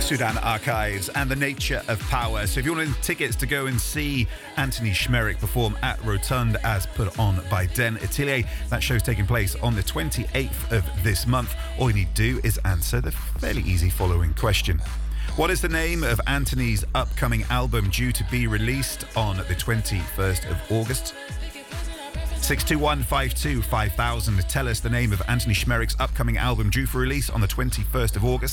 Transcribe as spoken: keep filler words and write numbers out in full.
Sudan Archives and the Nature of Power. So if you want tickets to go and see Anthony Schmerick perform at Rotund as put on by Den Atelier, that show's taking place on the twenty-eighth of this month. All you need to do is answer the fairly easy following question. What is the name of Anthony's upcoming album due to be released on the twenty-first of August? six two one, five two five thousand. Tell us the name of Anthony Schmerick's upcoming album due for release on the twenty-first of August.